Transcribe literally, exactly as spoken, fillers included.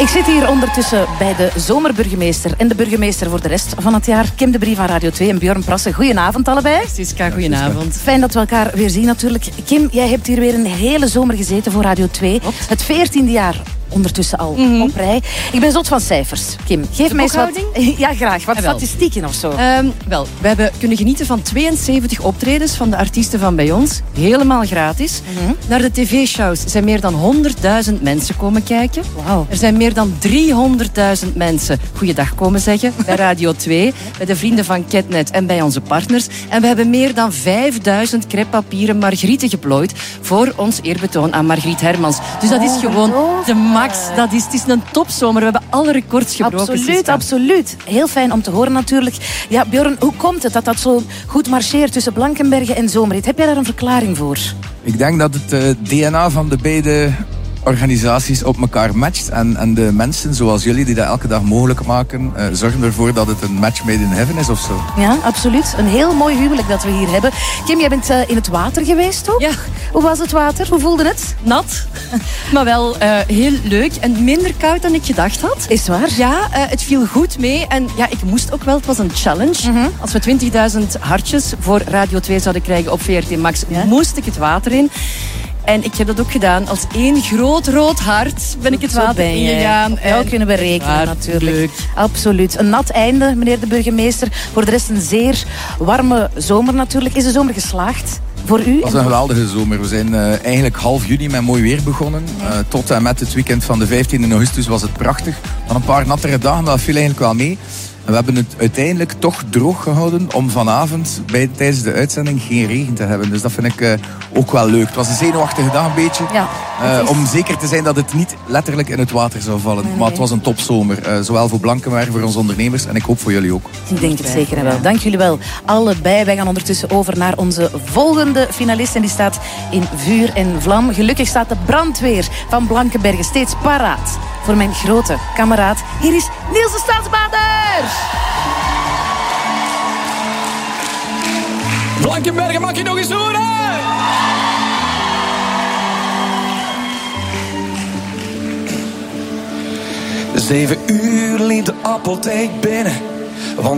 Ik zit hier ondertussen bij de zomerburgemeester en de burgemeester voor de rest van het jaar. Kim de Brie van Radio twee en Björn Prassen. Goedenavond allebei. Siska, goedenavond. Fijn dat we elkaar weer zien natuurlijk. Kim, jij hebt hier weer een hele zomer gezeten voor Radio twee. Wat? Het veertiende jaar ondertussen al mm-hmm. op rij. Ik ben zot van cijfers. Kim, geef de mij eens wat... Ja, graag. Wat ah, statistieken of zo. Um, wel, we hebben kunnen genieten van tweeënzeventig optredens van de artiesten van bij ons. Helemaal gratis. Mm-hmm. Naar de tv-shows zijn meer dan honderdduizend mensen komen kijken. Wow. Er zijn meer dan driehonderdduizend mensen goeiedag komen zeggen bij Radio twee, bij de vrienden van Ketnet en bij onze partners. En we hebben meer dan vijfduizend crêpepapieren Margrieten geplooid voor ons eerbetoon aan Margriet Hermans. Dus dat is gewoon de max. Dat is, het is een topzomer. We hebben alle records gebroken. Absoluut, Siska. absoluut. Heel fijn om te horen natuurlijk. Ja, Björn, hoe komt het dat dat zo goed marcheert tussen Blankenberge en Zomerhit? Heb jij daar een verklaring voor? Ik denk dat het uh, D N A van de beide organisaties op elkaar matcht. En, en de mensen zoals jullie die dat elke dag mogelijk maken, uh, zorgen ervoor dat het een match made in heaven is of zo. Ja, absoluut. Een heel mooi huwelijk dat we hier hebben. Kim, jij bent uh, in het water geweest ook? Ja. Hoe was het water? Hoe voelde het? Nat, maar wel uh, heel leuk en minder koud dan ik gedacht had. Is het waar? Ja, uh, het viel goed mee. En ja, ik moest ook wel, het was een challenge. Mm-hmm. Als we twintigduizend hartjes voor Radio twee zouden krijgen op V R T Max, ja? moest ik het water in. En ik heb dat ook gedaan. Als één groot rood hart ben ik het water ingegaan. Ja, kunnen we rekenen natuurlijk. Leuk. Absoluut. Een nat einde, meneer de burgemeester. Voor de rest een zeer warme zomer natuurlijk. Is de zomer geslaagd voor u? Het was een geweldige zomer. We zijn uh, eigenlijk half juni met mooi weer begonnen. Uh, tot en met het weekend van de vijftiende augustus was het prachtig. Dan een paar nattere dagen, dat viel eigenlijk wel mee. En we hebben het uiteindelijk toch droog gehouden om vanavond bij, tijdens de uitzending geen regen te hebben. Dus dat vind ik uh, ook wel leuk. Het was een zenuwachtige dag een beetje. Ja, uh, is... Om zeker te zijn dat het niet letterlijk in het water zou vallen. Nee, maar het was een topzomer. Uh, zowel voor Blankenberge, voor onze ondernemers. En ik hoop voor jullie ook. Ik denk het zeker en wel. Dank jullie wel. Allebei. Wij gaan ondertussen over naar onze volgende finalist. En die staat in vuur en vlam. Gelukkig staat de brandweer van Blankenberge steeds paraat voor mijn grote kameraad. Hier is Niels de Stadsbader. Blankenberge, mag je nog eens horen? Zeven uur liep de apotheek binnen.